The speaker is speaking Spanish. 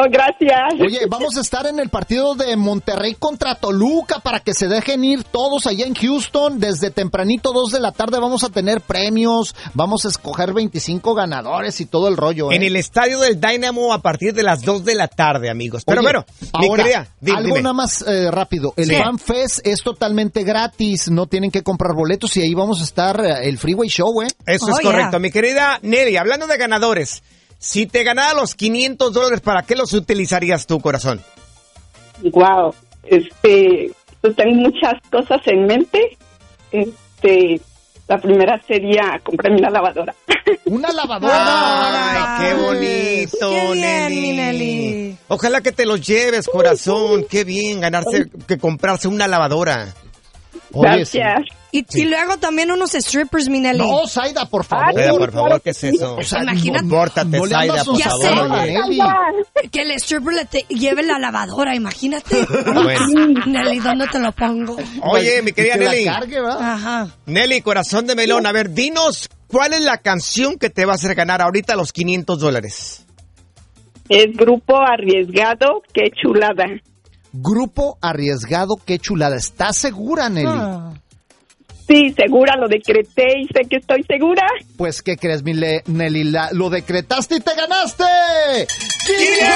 gracias. Oye, vamos a estar en el partido de Monterrey contra Toluca para que se dejen ir todos allá en Houston. Desde tempranito, 2 de la tarde, vamos a tener premios. Vamos a escoger 25 ganadores y todo el rollo, ¿eh? En el estadio del Dynamo a partir de las 2 de la tarde, amigos. Pero Oye, bueno, ahora, mi querida, algo dime. nada más rápido. El Fan Fest es totalmente gratis. No tienen que comprar boletos y ahí vamos a estar el Freeway Show, ¿eh? Eso es correcto. Mi querida Nelly, hablando de ganadores, si te ganara los $500, ¿para qué los utilizarías tú, corazón? Wow, pues tengo muchas cosas en mente. La primera sería comprarme una lavadora. ¡Una lavadora! ¡Ay, qué bonito, Qué bien, Nelly! mi Nelly. Ojalá que te los lleves, corazón. Qué bien que comprarse una lavadora. Oye, sí. Gracias. Y luego también unos strippers, mi Nelly. No, Zaida, por favor. Zaida, por favor, ¿qué es eso? O sea, Imagínate. Compórtate, no le andas Zaida, por Ya favor. sé. oye. Nelly. Que el stripper lleve la lavadora, imagínate. Bueno. Nelly, ¿dónde te lo pongo? Oye, mi querida Y que la Nelly. cargue, ¿verdad? Ajá. Nelly, corazón de melón, a ver, dinos, ¿cuál es la canción que te va a hacer ganar ahorita los $500? Es Grupo Arriesgado, qué chulada. Grupo Arriesgado, qué chulada. ¿Estás segura, Nelly? Ah. Sí, segura, lo decreté y sé que estoy segura. Pues, ¿qué crees, Nelly? Lo decretaste y te ganaste.